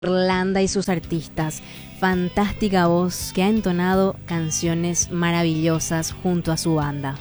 Irlanda y sus artistas. Fantástica voz que ha entonado canciones maravillosas junto a su banda.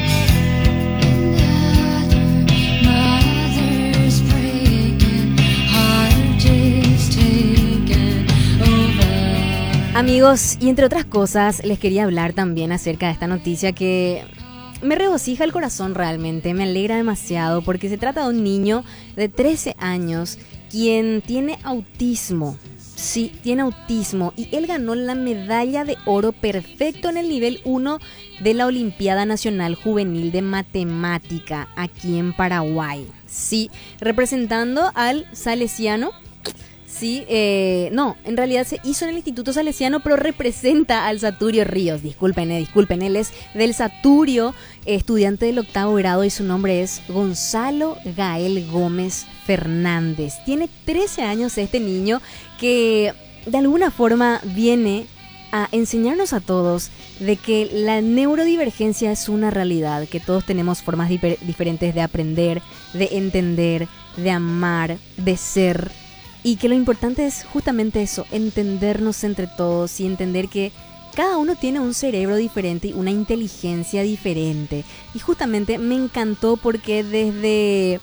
Amigos, y entre otras cosas, les quería hablar también acerca de esta noticia que me regocija el corazón realmente, me alegra demasiado porque se trata de un niño de 13 años quien tiene autismo. Sí, tiene autismo y él ganó la medalla de oro perfecto en el nivel 1 de la Olimpiada Nacional Juvenil de Matemática aquí en Paraguay. Sí, representando al Salesiano. Sí, no, en realidad se hizo en el Instituto Salesiano, pero representa al Saturio Ríos. Disculpen, él es del Saturio, estudiante del 8º grado y su nombre es Gonzalo Gael Gómez Fernández. Tiene 13 años este niño que de alguna forma viene a enseñarnos a todos de que la neurodivergencia es una realidad, que todos tenemos formas diferentes de aprender, de entender, de amar, de ser. Y que lo importante es justamente eso, entendernos entre todos y entender que cada uno tiene un cerebro diferente y una inteligencia diferente. Y justamente me encantó porque desde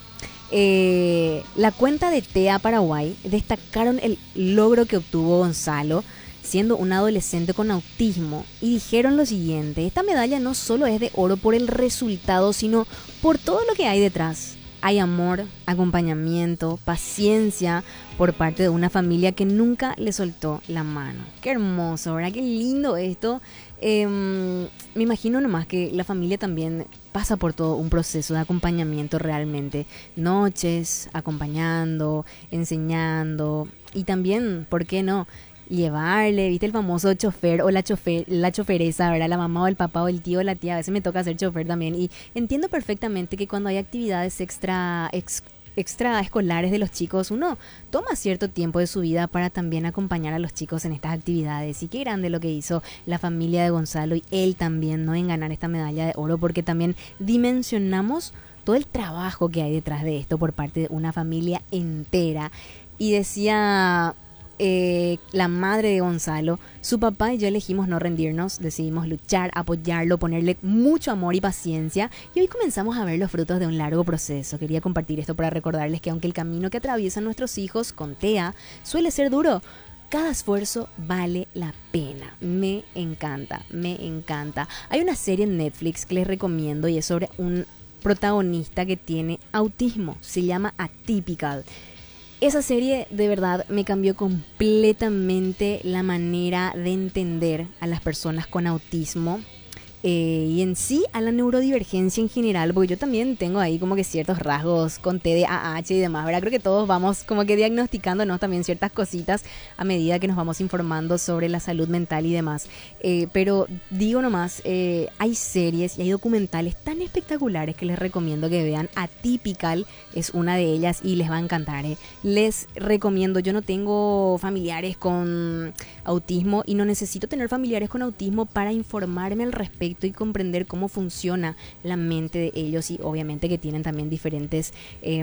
la cuenta de TEA Paraguay destacaron el logro que obtuvo Gonzalo siendo un adolescente con autismo y dijeron lo siguiente: esta medalla no solo es de oro por el resultado, sino por todo lo que hay detrás. Hay amor, acompañamiento, paciencia por parte de una familia que nunca le soltó la mano. Qué hermoso, ¿verdad? Qué lindo esto. Me imagino nomás que la familia también pasa por todo un proceso de acompañamiento realmente. Noches, acompañando, enseñando y también, ¿por qué no?, llevarle, ¿viste? El famoso chofer o la choferesa, ¿verdad? La mamá o el papá o el tío o la tía. A veces me toca ser chofer también. Y entiendo perfectamente que cuando hay actividades extra escolares de los chicos, uno toma cierto tiempo de su vida para también acompañar a los chicos en estas actividades. Y qué grande lo que hizo la familia de Gonzalo y él también, ¿no?, en ganar esta medalla de oro, porque también dimensionamos todo el trabajo que hay detrás de esto por parte de una familia entera. Y decía la madre de Gonzalo: su papá y yo elegimos no rendirnos, decidimos luchar, apoyarlo, ponerle mucho amor y paciencia, y hoy comenzamos a ver los frutos de un largo proceso. Quería compartir esto para recordarles que aunque el camino que atraviesan nuestros hijos con TEA suele ser duro, cada esfuerzo vale la pena. Me encanta, me encanta. Hay una serie en Netflix que les recomiendo y es sobre un protagonista que tiene autismo, se llama Atypical. Esa serie de verdad me cambió completamente la manera de entender a las personas con autismo y en sí a la neurodivergencia en general, porque yo también tengo ahí como que ciertos rasgos con TDAH y demás, ¿verdad? Creo que todos vamos como que diagnosticándonos también ciertas cositas a medida que nos vamos informando sobre la salud mental y demás. Pero digo nomás, hay series y hay documentales tan espectaculares que les recomiendo que vean. Atypical es una de ellas y les va a encantar. Les recomiendo, yo no tengo familiares con autismo y no necesito tener familiares con autismo para informarme al respecto y comprender cómo funciona la mente de ellos, y obviamente que tienen también diferentes,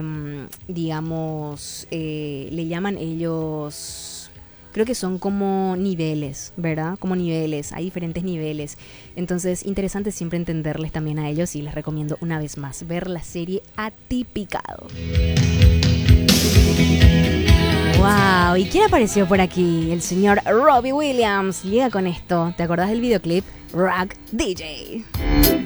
digamos, le llaman ellos, creo que son como niveles, ¿verdad? Como niveles, hay diferentes niveles. Entonces, interesante siempre entenderles también a ellos y les recomiendo una vez más ver la serie Atypical. ¡Wow! ¿Y quién apareció por aquí? El señor Robbie Williams. Llega con esto. ¿Te acordás del videoclip? Rock DJ.